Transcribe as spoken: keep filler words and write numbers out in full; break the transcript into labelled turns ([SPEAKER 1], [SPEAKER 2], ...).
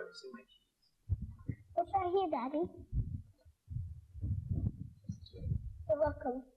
[SPEAKER 1] I've seen my keys.
[SPEAKER 2] It's right here, Daddy. You're welcome.